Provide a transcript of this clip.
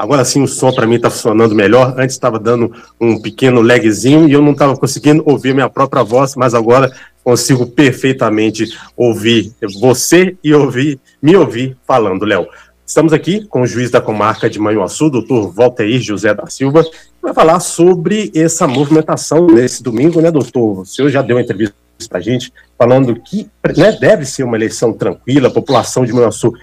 Agora sim o som para mim está funcionando melhor. Antes estava dando um pequeno lagzinho e eu não estava conseguindo ouvir minha própria voz, mas agora consigo perfeitamente ouvir você e me ouvir falando, Léo. Estamos aqui com o juiz da comarca de Manhuaçu, doutor Valteir José da Silva, que vai falar sobre essa movimentação nesse domingo, né, doutor? O senhor já deu uma entrevista para a gente, falando que, né, deve ser uma eleição tranquila, a população de Manhuaçu